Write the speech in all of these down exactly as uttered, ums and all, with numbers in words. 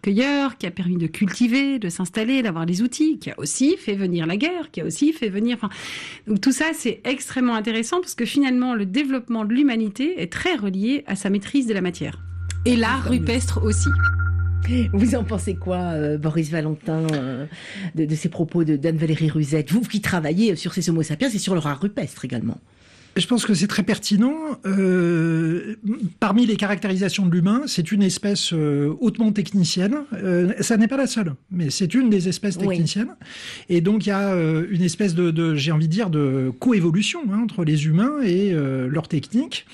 chasseur-cueilleur, qui a permis de cultiver, de s'installer, d'avoir les outils, qui a aussi fait venir la guerre, qui a aussi fait venir... Enfin, donc tout ça, c'est extrêmement intéressant parce que finalement, le développement de l'humanité est très relié à sa maîtrise de la matière. Et l'art rupestre aussi. Vous en pensez quoi, euh, Boris Valentin, euh, de, de ces propos de d'Anne-Valérie Ruzet, vous qui travaillez sur ces Homo sapiens et sur leur art rupestre également? Je pense que c'est très pertinent. Euh, parmi les caractérisations de l'humain, c'est une espèce euh, hautement technicienne. Euh, ça n'est pas la seule, mais c'est une des espèces techniciennes. Oui. Et donc il y a euh, une espèce de, de, j'ai envie de dire, de coévolution hein, entre les humains et euh, leur technique.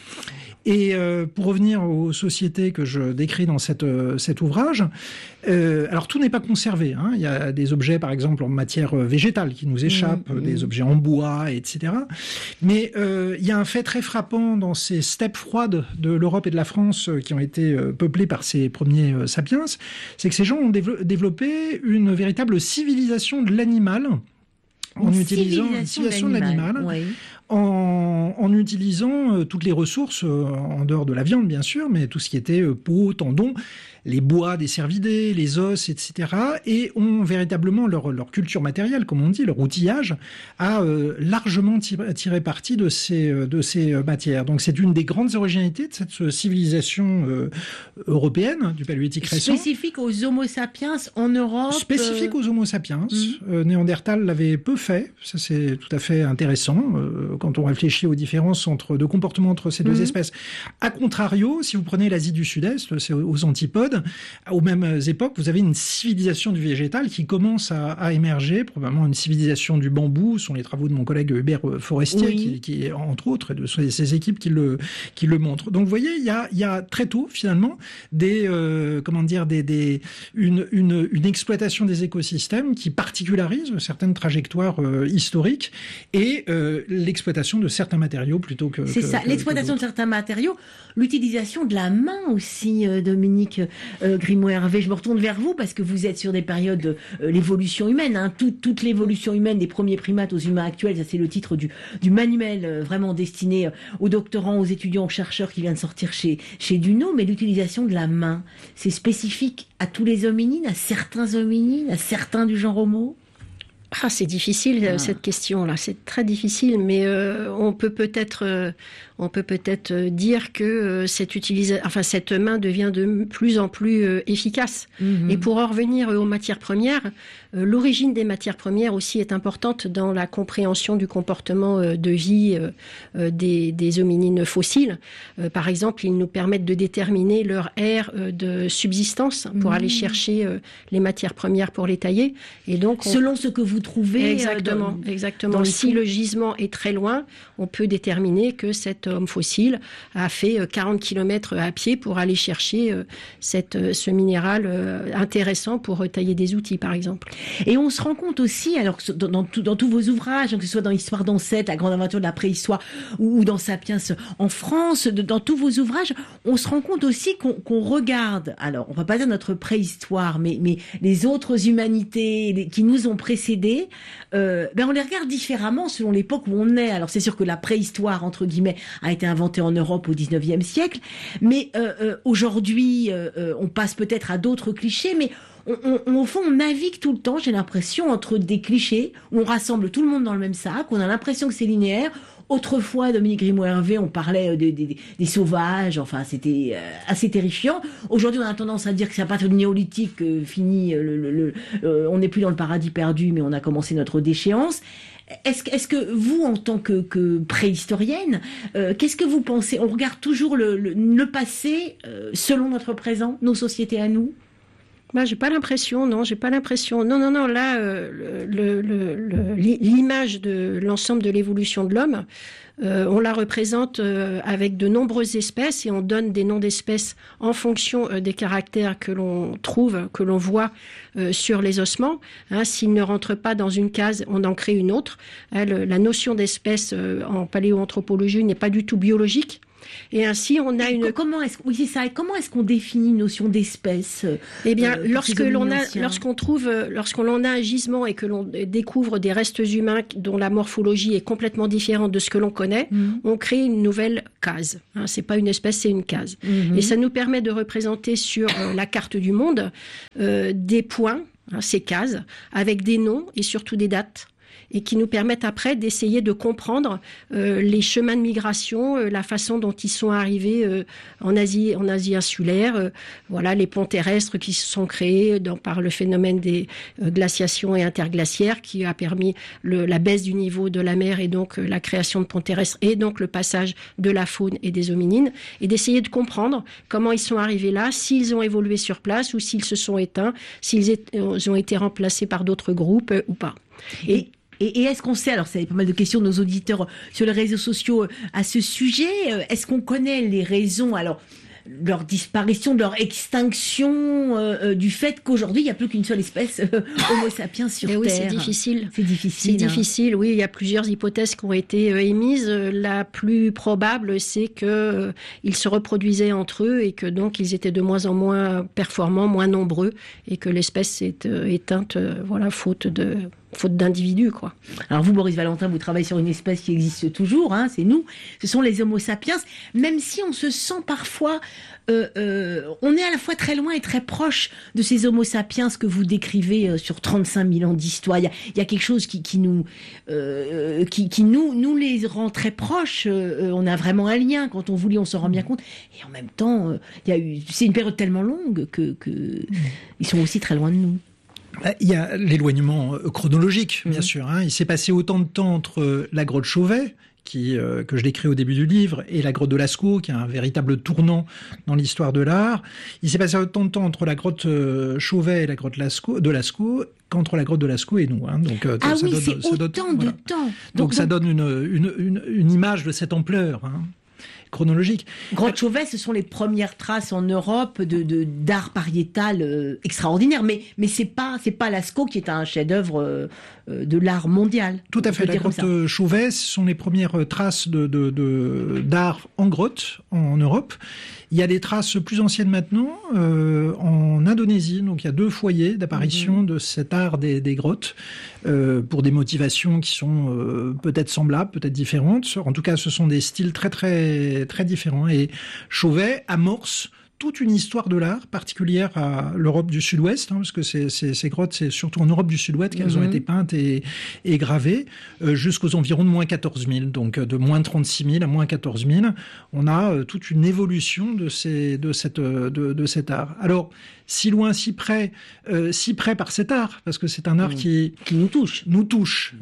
Et euh, pour revenir aux sociétés que je décris dans cette, euh, cet ouvrage, euh, alors tout n'est pas conservé. Hein. Il y a des objets, par exemple, en matière végétale qui nous échappent, mmh, des mmh. objets en bois, et cetera. Mais euh, il y a un fait très frappant dans ces steppes froides de l'Europe et de la France euh, qui ont été euh, peuplées par ces premiers euh, sapiens, c'est que ces gens ont dév- développé une véritable civilisation de l'animal en une utilisant une civilisation de l'animal. De l'animal oui. En, en utilisant euh, toutes les ressources, euh, en dehors de la viande bien sûr, mais tout ce qui était euh, peau, tendons, les bois des cervidés, les os, et cetera, et ont véritablement leur, leur culture matérielle, comme on dit, leur outillage, a euh, largement tiré, tiré parti de ces, de ces matières. Donc c'est une des grandes originalités de cette civilisation euh, européenne, du paléolithique récent. Spécifique aux Homo sapiens en Europe. Spécifique aux Homo sapiens. Mmh. Euh, Néandertal l'avait peu fait, ça c'est tout à fait intéressant, euh, quand on réfléchit aux différences entre, de comportement entre ces deux mmh. espèces. A contrario, si vous prenez l'Asie du Sud-Est, c'est aux antipodes, aux mêmes époques, vous avez une civilisation du végétal qui commence à, à émerger, probablement une civilisation du bambou, ce sont les travaux de mon collègue Hubert Forestier, oui. qui, qui, entre autres, et de ses équipes qui le, qui le montrent. Donc vous voyez, il y a, il y a très tôt, finalement, des, euh, comment dire, des, des, une, une, une exploitation des écosystèmes qui particularise certaines trajectoires euh, historiques et euh, l'exploitation de certains matériaux plutôt que... C'est que, ça, que, l'exploitation de certains matériaux, l'utilisation de la main aussi, euh, Dominique euh, Grimaud-Hervé. Je me retourne vers vous parce que vous êtes sur des périodes de euh, l'évolution humaine, hein, tout, toute l'évolution humaine des premiers primates aux humains actuels, ça c'est le titre du, du manuel euh, vraiment destiné euh, aux doctorants, aux étudiants, aux chercheurs qui vient de sortir chez, chez Duno, mais l'utilisation de la main, c'est spécifique à tous les hominines, à certains hominines, à certains du genre Homo? Ah, c'est difficile ah. cette question-là, c'est très difficile, mais euh, on peut peut-être, euh, on peut peut-être dire que euh, cette utilisa- enfin cette main devient de plus en plus euh, efficace. Mm-hmm. Et pour en revenir aux matières premières, euh, l'origine des matières premières aussi est importante dans la compréhension du comportement euh, de vie euh, euh, des, des hominines fossiles. Euh, par exemple, ils nous permettent de déterminer leur aire euh, de subsistance pour mm-hmm. aller chercher euh, les matières premières pour les tailler. Et donc, on... selon ce que vous trouvez exactement, dans, exactement. Dans si le gisement est très loin, on peut déterminer que cet homme fossile a fait quarante kilomètres à pied pour aller chercher cette, ce minéral intéressant pour tailler des outils, par exemple. Et on se rend compte aussi, alors dans, dans, tout, dans tous vos ouvrages, que ce soit dans Histoire d'ancêtre, La grande aventure de la préhistoire, ou dans Sapiens en France, de, dans tous vos ouvrages, on se rend compte aussi qu'on, qu'on regarde, alors on va pas dire notre préhistoire, mais, mais les autres humanités les, qui nous ont précédés, Euh, ben on les regarde différemment selon l'époque où on est. Alors c'est sûr que la préhistoire entre guillemets a été inventée en Europe au dix-neuvième siècle, mais euh, euh, aujourd'hui euh, on passe peut-être à d'autres clichés, mais on, on, au fond on navigue tout le temps, j'ai l'impression, entre des clichés où on rassemble tout le monde dans le même sac, on a l'impression que c'est linéaire. Autrefois, Dominique Grimaud-Hervé, on parlait des, des, des sauvages, enfin c'était euh, assez terrifiant. Aujourd'hui, on a tendance à dire que c'est à partir du néolithique euh, fini, le, le, le, euh, on n'est plus dans le paradis perdu, mais on a commencé notre déchéance. Est-ce, est-ce que vous, en tant que, que préhistorienne, euh, qu'est-ce que vous pensez? On regarde toujours le, le, le passé euh, selon notre présent, nos sociétés à nous? Bah, j'ai pas l'impression, non, j'ai pas l'impression. Non, non, non, là, euh, le, le, le, l'image de l'ensemble de l'évolution de l'homme, euh, on la représente euh, avec de nombreuses espèces et on donne des noms d'espèces en fonction euh, des caractères que l'on trouve, que l'on voit euh, sur les ossements. Hein, s'ils ne rentrent pas dans une case, on en crée une autre. Hein, le, la notion d'espèce euh, en paléoanthropologie n'est pas du tout biologique. Et ainsi, on a Et une... Comment est-ce, oui, c'est ça. Et comment est-ce qu'on définit une notion d'espèce? Eh bien, euh, lorsque l'on a, lorsqu'on trouve, lorsqu'on en a un gisement et que l'on découvre des restes humains dont la morphologie est complètement différente de ce que l'on connaît, mmh. on crée une nouvelle case. Hein, c'est pas une espèce, c'est une case. Mmh. Et ça nous permet de représenter sur euh, la carte du monde euh, des points, hein, ces cases, avec des noms et surtout des dates, et qui nous permettent après d'essayer de comprendre euh, les chemins de migration, euh, la façon dont ils sont arrivés euh, en Asie, en Asie insulaire, euh, voilà, les ponts terrestres qui se sont créés dans, par le phénomène des euh, glaciations et interglaciaires qui a permis le, la baisse du niveau de la mer et donc euh, la création de ponts terrestres et donc le passage de la faune et des hominines, et d'essayer de comprendre comment ils sont arrivés là, s'ils ont évolué sur place ou s'ils se sont éteints, s'ils est, ont été remplacés par d'autres groupes euh, ou pas. Et Et, et est-ce qu'on sait, alors ça y a pas mal de questions de nos auditeurs sur les réseaux sociaux à ce sujet, est-ce qu'on connaît les raisons, alors leur disparition, leur extinction, euh, du fait qu'aujourd'hui il n'y a plus qu'une seule espèce euh, Homo sapiens sur Et Terre? Oui, c'est difficile. C'est difficile. C'est hein. difficile, oui. Il y a plusieurs hypothèses qui ont été euh, émises. La plus probable, c'est que euh, ils se reproduisaient entre eux et que donc ils étaient de moins en moins performants, moins nombreux, et que l'espèce est euh, éteinte, euh, voilà, faute de faute d'individus, quoi. Alors vous, Boris Valentin, vous travaillez sur une espèce qui existe toujours, hein, c'est nous, ce sont les Homo sapiens, même si on se sent parfois, euh, euh, on est à la fois très loin et très proche de ces Homo sapiens que vous décrivez euh, sur trente-cinq mille ans d'histoire. Il y a, il y a quelque chose qui, qui nous, euh, qui, qui nous, nous les rend très proches. Euh, on a vraiment un lien quand on vous lit, on s'en rend bien compte. Et en même temps, euh, il y a eu, c'est une période tellement longue que, que ils sont aussi très loin de nous. Il y a l'éloignement chronologique, bien mmh. sûr. Hein. Il s'est passé autant de temps entre la grotte Chauvet, qui, euh, que je décris au début du livre, et la grotte de Lascaux, qui est un véritable tournant dans l'histoire de l'art. Il s'est passé autant de temps entre la grotte euh, Chauvet et la grotte Lascaux, de Lascaux qu'entre la grotte de Lascaux et nous. Hein. Donc, euh, ah ça oui, donne, c'est ça autant donne, de voilà. temps. Donc, donc ça donc... donne une, une, une, une image de cette ampleur. Hein. Chronologique. Grotte Chauvet, ce sont les premières traces en Europe de, de d'art pariétal euh, extraordinaire, mais mais c'est pas c'est pas Lascaux qui est un chef-d'œuvre euh, de l'art mondial. Tout à fait. La grotte Chauvet, ce sont les premières traces de, de, de d'art en grotte en Europe. Il y a des traces plus anciennes maintenant euh, en Indonésie. Donc il y a deux foyers d'apparition mmh. de cet art des, des grottes euh, pour des motivations qui sont euh, peut-être semblables, peut-être différentes. En tout cas, ce sont des styles très très très différents. Et Chauvet amorce toute une histoire de l'art particulière à l'Europe du Sud-Ouest, hein, parce que ces, ces, ces grottes, c'est surtout en Europe du Sud-Ouest qu'elles mmh. ont été peintes et, et gravées, euh, jusqu'aux environs de moins quatorze mille. Donc de moins trente-six mille à moins quatorze mille, on a euh, toute une évolution de, ces, de, cette, de, de cet art. Alors, si loin, si près, euh, si près par cet art, parce que c'est un art mmh. qui, qui nous touche, nous touche,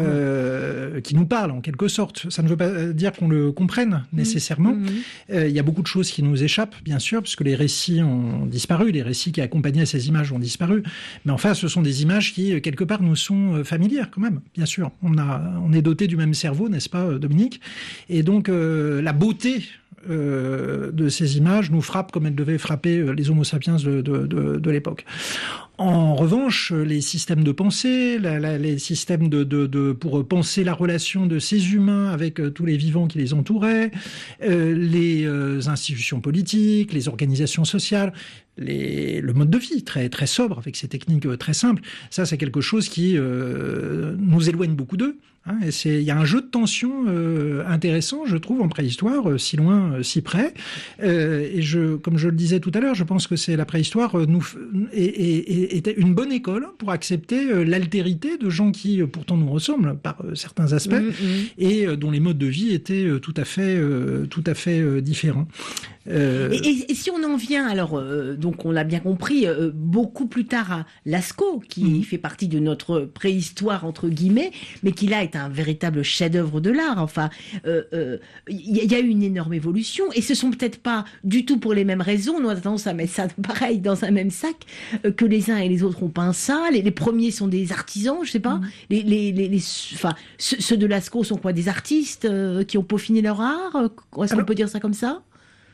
euh, qui nous parle en quelque sorte. Ça ne veut pas dire qu'on le comprenne nécessairement. Il mmh. euh, y a beaucoup de choses qui nous échappent, bien sûr, puisque les récits ont disparu, les récits qui accompagnaient ces images ont disparu. Mais enfin, ce sont des images qui, quelque part, nous sont familières quand même, bien sûr. On, a, on est doté du même cerveau, n'est-ce pas, Dominique ? Et donc, euh, la beauté Euh, de ces images nous frappe comme elles devaient frapper euh, les Homo sapiens de, de, de, de l'époque. En revanche, les systèmes de pensée, la, la, les systèmes de, de, de, pour penser la relation de ces humains avec euh, tous les vivants qui les entouraient, euh, les euh, institutions politiques, les organisations sociales, les, le mode de vie très, très sobre avec ces techniques euh, très simples, ça c'est quelque chose qui euh, nous éloigne beaucoup d'eux. Hein, et c'est, il y a un jeu de tension euh, intéressant, je trouve, en préhistoire, euh, si loin, euh, si près. Euh, et je, comme je le disais tout à l'heure, je pense que c'est la préhistoire euh, nous est, est, est une bonne école pour accepter euh, l'altérité de gens qui euh, pourtant nous ressemblent par euh, certains aspects mmh, mmh. et euh, dont les modes de vie étaient euh, tout à fait, euh, tout à fait euh, différents. Euh... Et, et, et si on en vient, alors, euh, donc on l'a bien compris, euh, beaucoup plus tard à Lascaux, qui mmh. fait partie de notre préhistoire, entre guillemets, mais qui là est un véritable chef-d'œuvre de l'art. Enfin, il euh, euh, y, y a eu une énorme évolution, et ce sont peut-être pas du tout pour les mêmes raisons, on a tendance à mettre ça pareil dans un même sac, euh, que les uns et les autres ont peint ça. Les, les premiers sont des artisans, je sais pas, mmh. les, les, les, les, enfin, ceux, ceux de Lascaux sont quoi, des artistes euh, qui ont peaufiné leur art? Est-ce alors... qu'on peut dire ça comme ça?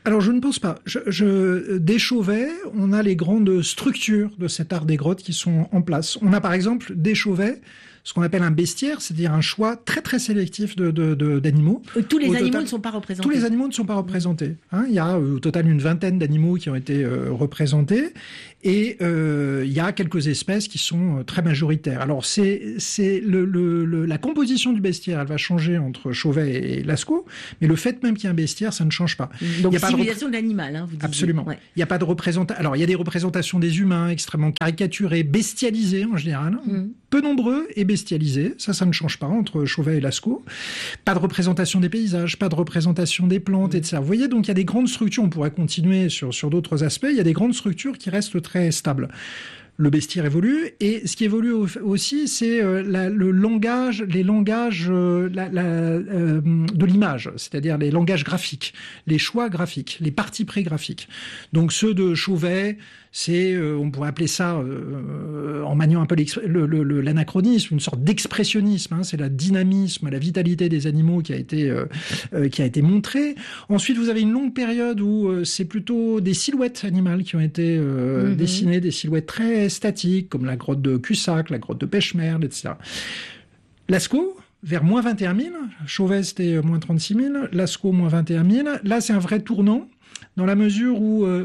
Alors je ne pense pas. Je, je, des Chauvet, on a les grandes structures de cet art des grottes qui sont en place. On a par exemple des Chauvet, ce qu'on appelle un bestiaire, c'est-à-dire un choix très très sélectif de, de, de, d'animaux. Tous les au animaux total, ne sont pas représentés. Tous les animaux ne sont pas représentés. Hein, il y a euh, au total une vingtaine d'animaux qui ont été euh, représentés et euh, il y a quelques espèces qui sont euh, très majoritaires. Alors c'est c'est le, le, le la composition du bestiaire, elle va changer entre Chauvet et Lascaux, mais le fait même qu'il y ait un bestiaire, ça ne change pas. Donc il y a civilisation pas de, repré... de l'animal, hein, vous disiez. Absolument. Ouais. Il n'y a pas de représentation. Alors il y a des représentations des humains extrêmement caricaturées, bestialisées en général. Mm. Peu nombreux et bestialisés, ça, ça ne change pas entre Chauvet et Lascaux. Pas de représentation des paysages, pas de représentation des plantes, mmh. et cetera. Vous voyez, donc il y a des grandes structures, on pourrait continuer sur, sur d'autres aspects, il y a des grandes structures qui restent très stables. Le bestiaire évolue, et ce qui évolue aussi, c'est euh, la, le langage, les langages euh, la, la, euh, de l'image, c'est-à-dire les langages graphiques, les choix graphiques, les partis pré-graphiques. Donc ceux de Chauvet, c'est, euh, on pourrait appeler ça, euh, en maniant un peu le, le, le, l'anachronisme, une sorte d'expressionnisme. Hein, c'est la dynamisme, la vitalité des animaux qui a été euh, euh, qui a été montrée. Ensuite, vous avez une longue période où euh, c'est plutôt des silhouettes animales qui ont été euh, mm-hmm. dessinées, des silhouettes très statiques, comme la grotte de Cussac, la grotte de Pêche-Merle, et cetera. Lascaux, vers moins vingt et un mille, Chauvet c'était moins trente-six mille, Lascaux moins vingt et un mille. Là, c'est un vrai tournant, dans la mesure où euh,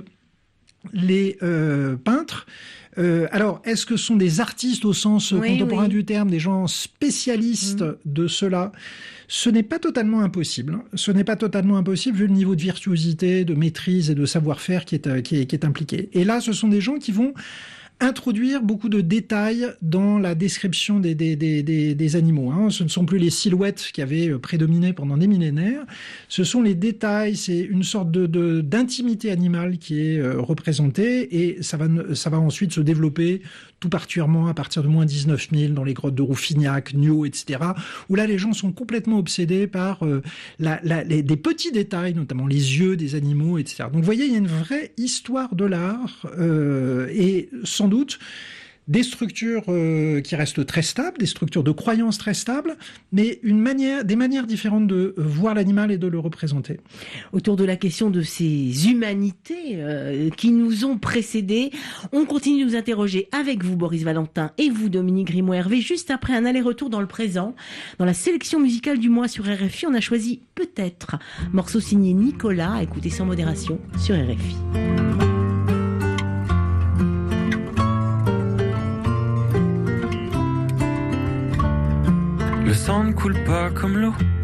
les euh, peintres, euh, alors est-ce que ce sont des artistes au sens oui, contemporain oui. du terme, des gens spécialistes mmh. de cela? Ce n'est pas totalement impossible. Ce n'est pas totalement impossible vu le niveau de virtuosité, de maîtrise et de savoir-faire qui est, qui est, qui est impliqué. Et là, ce sont des gens qui vont introduire beaucoup de détails dans la description des, des, des, des, des animaux. Hein. Ce ne sont plus les silhouettes qui avaient prédominé pendant des millénaires. Ce sont les détails, c'est une sorte de, de, d'intimité animale qui est euh, représentée et ça va, ça va ensuite se développer tout particulièrement à partir de moins dix-neuf mille dans les grottes de Rouffignac, Niaux, et cetera, où là les gens sont complètement obsédés par euh, la, la, les, des petits détails, notamment les yeux des animaux, et cetera. Donc vous voyez, il y a une vraie histoire de l'art euh, et sans doute des structures euh, qui restent très stables, des structures de croyances très stables, mais une manière, des manières différentes de voir l'animal et de le représenter. Autour de la question de ces humanités euh, qui nous ont précédés, on continue de nous interroger avec vous, Boris Valentin, et vous, Dominique Grimaud-Hervé, juste après un aller-retour dans le présent. Dans la sélection musicale du mois sur R F I, on a choisi Peut-être, morceau signé Nicolas, à écouter sans modération sur R F I. Le sang ne coule pas comme l'eau